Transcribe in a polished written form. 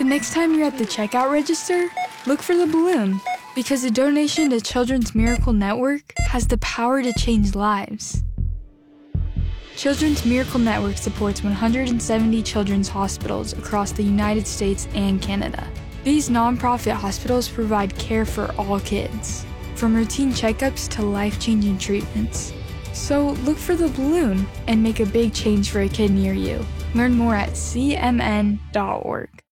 next time you're at the checkout register, look for the balloon, because a donation to Children's Miracle Network has the power to change lives. Children's Miracle Network supports 170 children's hospitals across the United States and Canada. These nonprofit hospitals provide care for all kids, from routine checkups to life-changing treatments. So look for the balloon and make a big change for a kid near you. Learn more at cmn.org.